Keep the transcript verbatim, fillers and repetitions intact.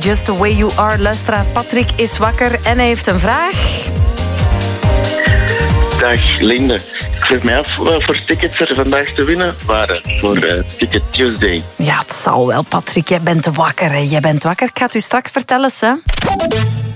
Just the Way You Are. Luisteraar Patrick is wakker en hij heeft een vraag. Dag Linde. Ik vroeg mij af wat voor tickets er vandaag te winnen waren voor uh, Ticket Tuesday. Ja, het zal wel, Patrick. Jij bent wakker, hè. Jij bent wakker. Ik ga het u straks vertellen, hè.